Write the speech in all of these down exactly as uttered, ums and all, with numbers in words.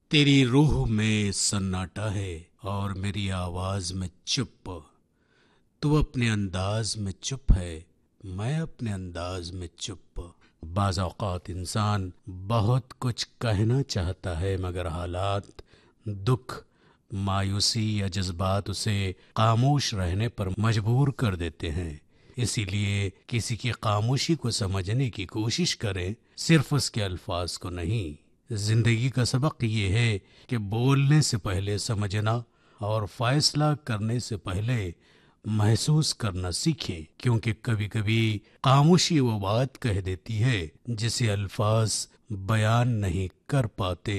तेरी रूह में सन्नाटा है और मेरी आवाज में चुप। तू अपने अंदाज में चुप है, मैं अपने अंदाज में चुप। बाज़ औक़ात इंसान बहुत कुछ कहना चाहता है मगर हालात, दुख, मायूसी या जज्बात उसे खामोश रहने पर मजबूर कर देते हैं। इसीलिए किसी की खामोशी को समझने की कोशिश करें, सिर्फ उसके अल्फाज को नहीं। जिंदगी का सबक ये है कि बोलने से पहले समझना और फैसला करने से पहले महसूस करना सीखें, क्योंकि कभी कभी खामोशी वो बात कह देती है जिसे अल्फाज बयान नहीं कर पाते।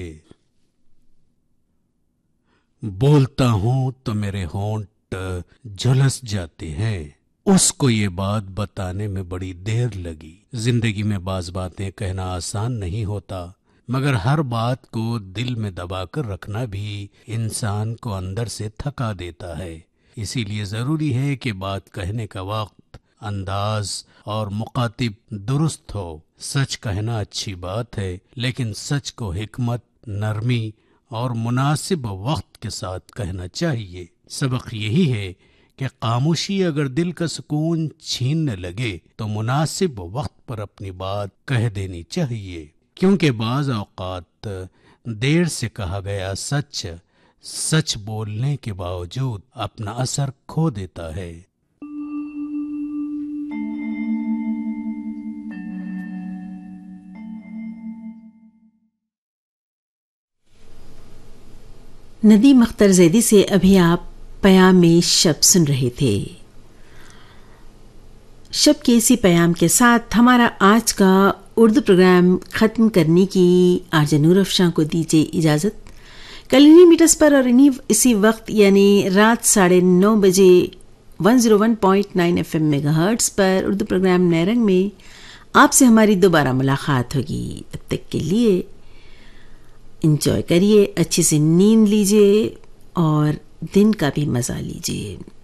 बोलता हूँ तो मेरे होंठ झुलस जाते हैं, उसको ये बात बताने में बड़ी देर लगी। जिंदगी में बाज बातें कहना आसान नहीं होता, मगर हर बात को दिल में दबाकर रखना भी इंसान को अंदर से थका देता है। इसीलिए ज़रूरी है कि बात कहने का वक्त, अंदाज और मुखातिब दुरुस्त हो। सच कहना अच्छी बात है, लेकिन सच को हिकमत, नरमी और मुनासिब वक्त के साथ कहना चाहिए। सबक यही है कि खामोशी अगर दिल का सुकून छीनने लगे तो मुनासिब वक्त पर अपनी बात कह देनी चाहिए, क्योंकि बाज़ औक़ात देर से कहा गया सच सच बोलने के बावजूद अपना असर खो देता है। नदीम अख्तर ज़ैदी से अभी आप पयाम में शब सुन रहे थे। शब के इसी पयाम के साथ हमारा आज का उर्दू प्रोग्राम ख़त्म करने की आरजे नूर अफशां को दीजिए इजाज़त। कल इन्हीं मीटर्स पर और इन्हीं इसी वक्त यानी रात साढ़े नौ बजे one zero one point nine F M megahertz पर उर्दू प्रोग्राम नैरंग में आपसे हमारी दोबारा मुलाकात होगी। तब तक के लिए एंजॉय करिए, अच्छी सी नींद लीजिए और दिन का भी मज़ा लीजिए।